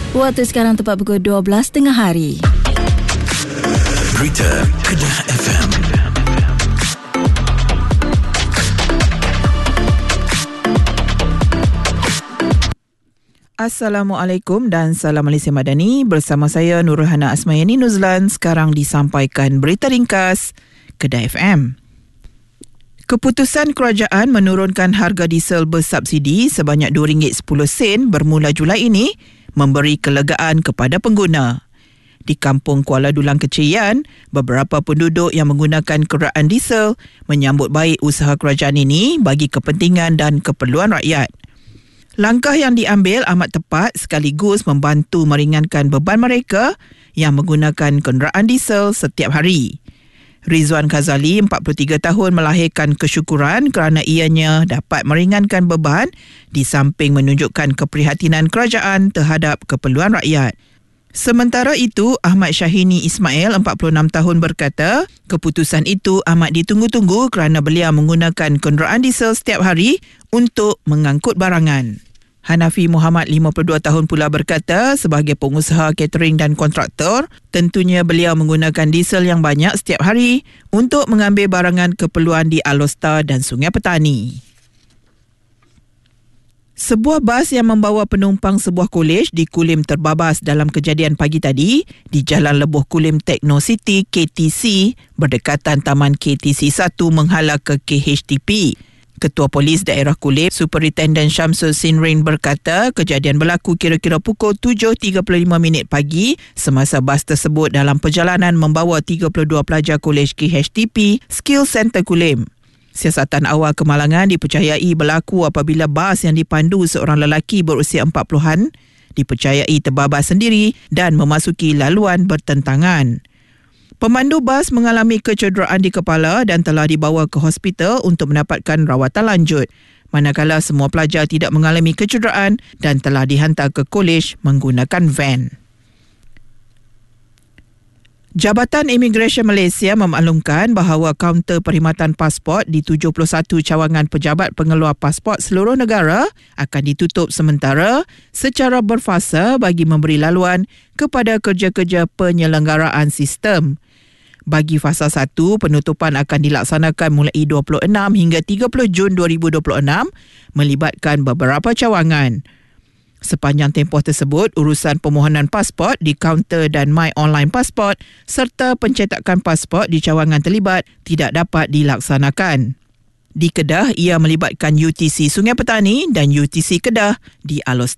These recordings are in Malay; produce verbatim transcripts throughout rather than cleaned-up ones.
Waktu sekarang tepat pukul dua belas tengah hari. Berita Kedah F M. Assalamualaikum dan salam Malaysia Madani. Bersama saya Nurhana Asmayani Nuzlan. Sekarang disampaikan berita ringkas Kedah F M. Keputusan kerajaan menurunkan harga diesel bersubsidi sebanyak dua ringgit sepuluh sen bermula Julai ini memberi kelegaan kepada pengguna. Di Kampung Kuala Dulang Kecian, beberapa penduduk yang menggunakan kenderaan diesel menyambut baik usaha kerajaan ini bagi kepentingan dan keperluan rakyat. Langkah yang diambil amat tepat sekaligus membantu meringankan beban mereka yang menggunakan kenderaan diesel setiap hari. Rizwan Khazali, empat puluh tiga tahun, melahirkan kesyukuran kerana ianya dapat meringankan beban di samping menunjukkan keprihatinan kerajaan terhadap keperluan rakyat. Sementara itu, Ahmad Syahini Ismail, empat puluh enam tahun, berkata keputusan itu amat ditunggu-tunggu kerana beliau menggunakan kenderaan diesel setiap hari untuk mengangkut barangan. Hanafi Muhammad, lima puluh dua tahun, pula berkata sebagai pengusaha catering dan kontraktor, tentunya beliau menggunakan diesel yang banyak setiap hari untuk mengambil barangan keperluan di Alor dan Sungai Petani. Sebuah bas yang membawa penumpang sebuah kolej di Kulim terbabas dalam kejadian pagi tadi di Jalan Lebuh Kulim Techno City K T C berdekatan Taman K T C satu menghala ke K H T P. Ketua Polis Daerah Kulim, Superintendent Syamsul Sinrin, berkata kejadian berlaku kira-kira pukul tujuh tiga puluh lima minit pagi semasa bas tersebut dalam perjalanan membawa tiga puluh dua pelajar kolej K H T P Skill Center Kulim. Siasatan awal kemalangan dipercayai berlaku apabila bas yang dipandu seorang lelaki berusia empat puluhan dipercayai terbabas sendiri dan memasuki laluan bertentangan. Pemandu bas mengalami kecederaan di kepala dan telah dibawa ke hospital untuk mendapatkan rawatan lanjut, manakala semua pelajar tidak mengalami kecederaan dan telah dihantar ke kolej menggunakan van. Jabatan Imigresen Malaysia memaklumkan bahawa kaunter perkhidmatan pasport di tujuh puluh satu cawangan pejabat pengeluar pasport seluruh negara akan ditutup sementara secara berfasa bagi memberi laluan kepada kerja-kerja penyelenggaraan sistem. Bagi fasa satu, penutupan akan dilaksanakan mulai dua puluh enam hingga tiga puluh Jun dua ribu dua puluh enam melibatkan beberapa cawangan. Sepanjang tempoh tersebut, urusan permohonan pasport di kaunter dan My Online Pasport serta pencetakan pasport di cawangan terlibat tidak dapat dilaksanakan. Di Kedah, ia melibatkan U T C Sungai Petani dan U T C Kedah di Alor.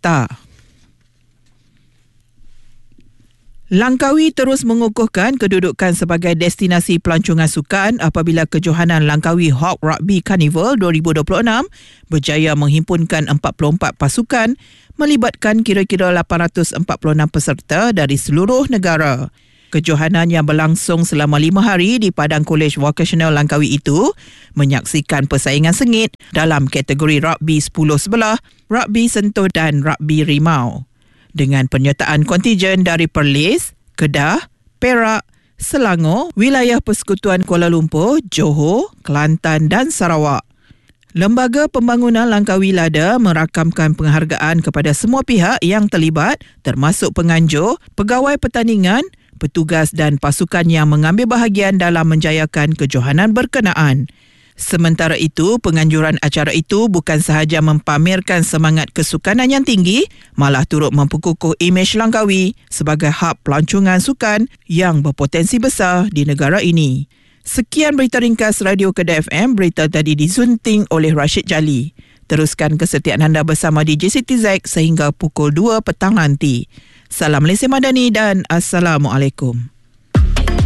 Langkawi terus mengukuhkan kedudukan sebagai destinasi pelancongan sukan apabila kejohanan Langkawi Hawk Rugby Carnival dua ribu dua puluh enam berjaya menghimpunkan empat puluh empat pasukan melibatkan kira-kira lapan ratus empat puluh enam peserta dari seluruh negara. Kejohanan yang berlangsung selama lima hari di Padang Kolej Vocational Langkawi itu menyaksikan persaingan sengit dalam kategori rugby sepuluh sebelah, rugby sentuh dan rugby rimau. Dengan penyertaan kontijen dari Perlis, Kedah, Perak, Selangor, wilayah Persekutuan Kuala Lumpur, Johor, Kelantan dan Sarawak. Lembaga Pembangunan Langkawi Lada merakamkan penghargaan kepada semua pihak yang terlibat termasuk penganjur, pegawai pertandingan, petugas dan pasukan yang mengambil bahagian dalam menjayakan kejohanan berkenaan. Sementara itu, penganjuran acara itu bukan sahaja mempamerkan semangat kesukanan yang tinggi, malah turut memperkukuh imej Langkawi sebagai hub pelancongan sukan yang berpotensi besar di negara ini. Sekian berita ringkas Radio Kedah F M, berita tadi disunting oleh Rashid Jali. Teruskan kesetiaan anda bersama D J Siti Zack sehingga pukul dua petang nanti. Salam Malaysia Madani dan Assalamualaikum.